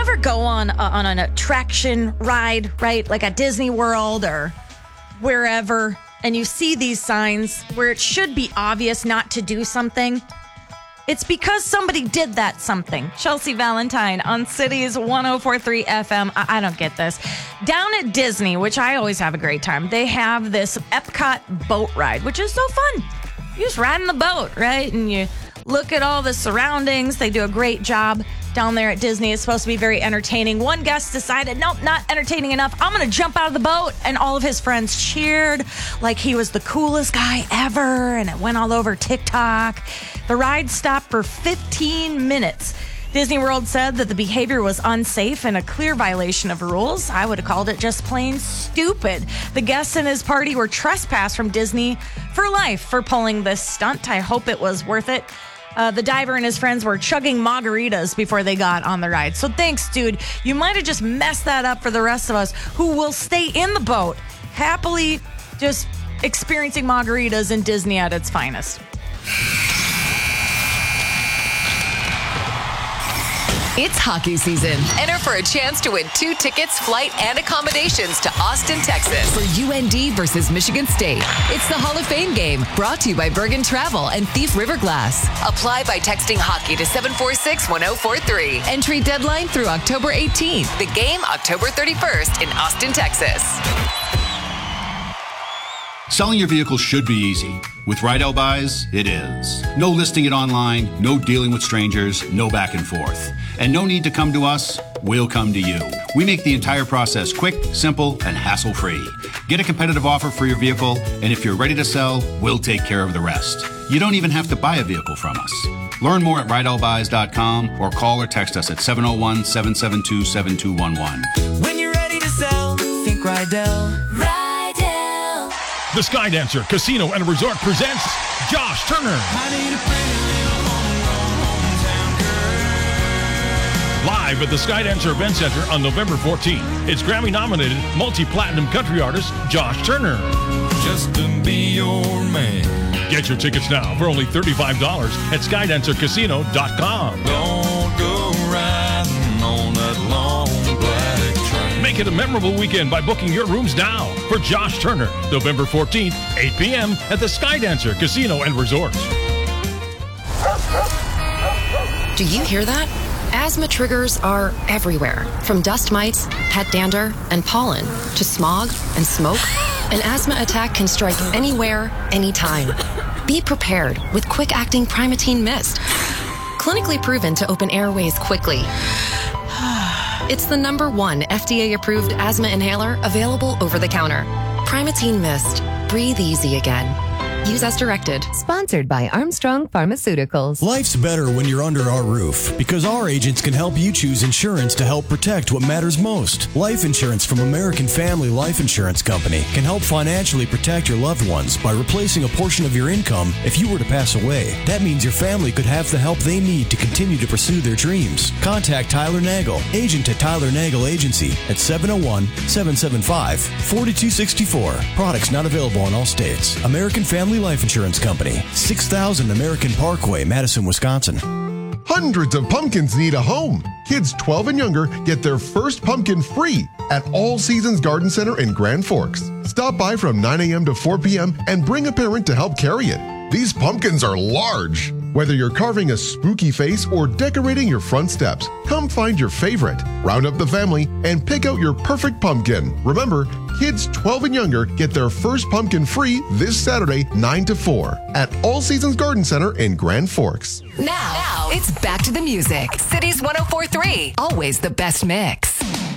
ever go on an attraction ride, right? Like at Disney World or wherever, and you see these signs where it should be obvious not to do something? It's because somebody did that something. Chelsea Valentine on Cities 104.3 FM. I don't get this. Down at Disney, which I always have a great time, they have this Epcot boat ride, which is so fun. You just ride in the boat, right? And you look at all the surroundings. They do a great job down there at Disney. It's supposed to be very entertaining. One guest decided, nope, not entertaining enough. I'm going to jump out of the boat. And all of his friends cheered like he was the coolest guy ever. And it went all over TikTok. The ride stopped for 15 minutes. Disney World said that the behavior was unsafe and a clear violation of rules. I would have called it just plain stupid. The guests and his party were trespassed from Disney for life for pulling this stunt. I hope it was worth it. The diver and his friends were chugging margaritas before they got on the ride. So thanks, dude. You might have just messed that up for the rest of us who will stay in the boat, happily just experiencing margaritas in Disney at its finest. It's hockey season. Enter for a chance to win 2 tickets, flight, and accommodations to Austin, Texas for UND versus Michigan State. It's the Hall of Fame game, brought to you by Bergen Travel and Thief River Glass. Apply by texting hockey to 746-1043. Entry deadline through October 18th. The game October 31st in Austin, Texas. Selling your vehicle should be easy. With Rydell Buys, it is. No listing it online, no dealing with strangers, no back and forth. And no need to come to us, we'll come to you. We make the entire process quick, simple, and hassle-free. Get a competitive offer for your vehicle, and if you're ready to sell, we'll take care of the rest. You don't even have to buy a vehicle from us. Learn more at rydellbuys.com or call or text us at 701-772-7211. When you're ready to sell, think Rydell. Rydell. The Skydancer Casino and Resort presents Josh Turner. I need a pretty little hometown girl. Live at the Skydancer Event Center on November 14th. It's Grammy-nominated multi-platinum country artist Josh Turner. Just to be your man. Get your tickets now for only $35 at SkydancerCasino.com. Don't go riding on that long black train. Make it a memorable weekend by booking your rooms now for Josh Turner, November 14th, 8 p.m. at the Skydancer Casino and Resort. Do you hear that? Asthma triggers are everywhere, from dust mites, pet dander, and pollen, to smog and smoke. An asthma attack can strike anywhere, anytime. Be prepared with quick-acting Primatene Mist. Clinically proven to open airways quickly. It's the #1 FDA-approved asthma inhaler available over the counter. Primatene Mist. Breathe easy again. Use as directed. Sponsored by Armstrong Pharmaceuticals. Life's better when you're under our roof because our agents can help you choose insurance to help protect what matters most. Life insurance from American Family Life Insurance Company can help financially protect your loved ones by replacing a portion of your income if you were to pass away. That means your family could have the help they need to continue to pursue their dreams. Contact Tyler Nagel, agent at Tyler Nagel Agency at 701-775-4264. Products not available in all states. American Family Life Insurance Company, 6000 American Parkway, Madison, Wisconsin. Hundreds of pumpkins need a home. Kids 12 and younger get their first pumpkin free at All Seasons Garden Center in Grand Forks. Stop by from 9 a.m. to 4 p.m. and bring a parent to help carry it. These pumpkins are large. Whether you're carving a spooky face or decorating your front steps, come find your favorite, round up the family, and pick out your perfect pumpkin. Remember, kids 12 and younger get their first pumpkin free this Saturday, 9 to 4 at All Seasons Garden Center in Grand Forks. Now it's back to the music. Cities 104.3. Always the best mix.